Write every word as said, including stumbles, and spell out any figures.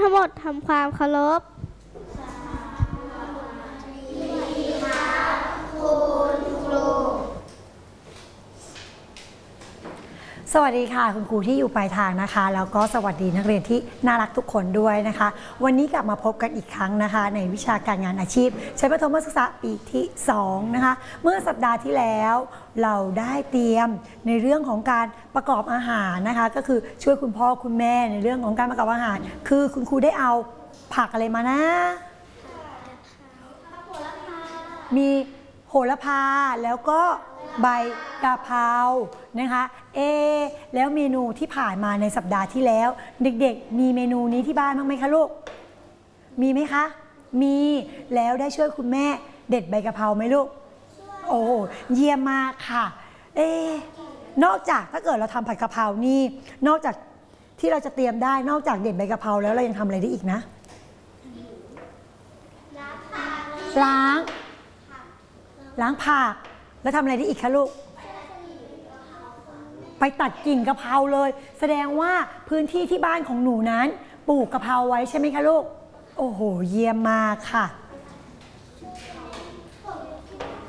ทั้งหมดทำความเคารพสวัสดีค่ะคุณครูที่อยู่ปลายทางนะคะแล้วก็สวัสดีนักเรียนที่น่ารักทุกคนด้วยนะคะวันนี้กลับมาพบกันอีกครั้งนะคะในวิชาการงานอาชีพชั้นประถมศึกษาปีที่สองนะคะเมื่อสัปดาห์ที่แล้วเราได้เตรียมในเรื่องของการประกอบอาหารนะคะก็คือช่วยคุณพ่อคุณแม่ในเรื่องของการประกอบอาหารคือคุณครูได้เอาผักอะไรมานะมีโหระพาแล้วก็ใบกะเพรานะคะเอแล้วเมนูที่ผ่านมาในสัปดาห์ที่แล้วเด็กๆมีเมนูนี้ที่บ้านบ้างไหมคะลูกมีไหมคะมีแล้วได้ช่วยคุณแม่เด็ดใบกะเพราไหมลูกโอ้เยี่ยมมากค่ะเอนอกจากถ้าเกิดเราทำผัดกะเพรานี่นอกจากที่เราจะเตรียมได้นอกจากเด็ดใบกะเพราแล้วเรายังทำอะไรได้อีกนะล้างล้างผักแล้วทำอะไรได้อีกคะลูกไปตัดกิ่งกะเพราเลยแสดงว่าพื้นที่ที่บ้านของหนูนั้นปลูกกะเพราไว้ใช่ไหมคะลูกโอ้โหเยี่ยมมากค่ะ